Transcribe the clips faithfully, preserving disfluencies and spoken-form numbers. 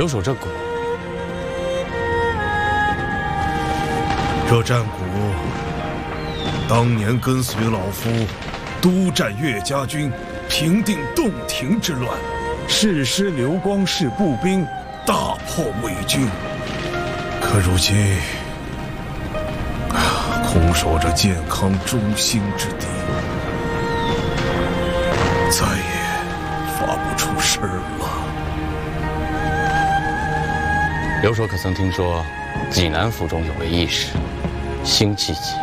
留守这鼓， 这战鼓当年跟随老夫督战岳家军，平定洞庭之乱，誓师刘光世步兵，大破伪军。可如今，空守着健康中心之地，再也发不出声了。 留守可曾听说，济南府中有位义士，辛弃疾？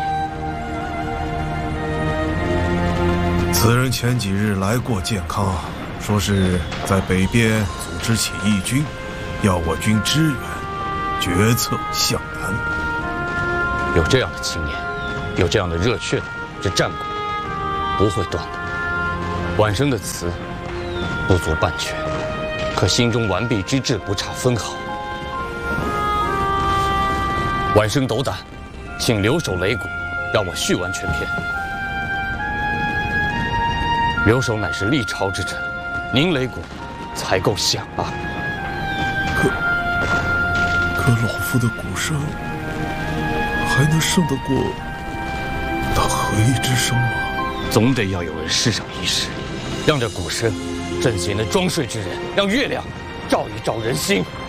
此人前几日来过健康，说是在北边组织起义军，要我军支援，决策向南。 有这样的青年，有这样的热血，这战鼓不会断的。晚生的词不足半阙，可心中完璧之志不差分毫。晚生斗胆，请留守擂鼓，让我续完全篇。留守乃是历朝之臣，您擂鼓才够响啊！ 可可老夫的鼓声还能胜得过那和义之声吗？ 总得要有人施上一试，让这鼓声震醒那装睡之人，让月亮照一照人心。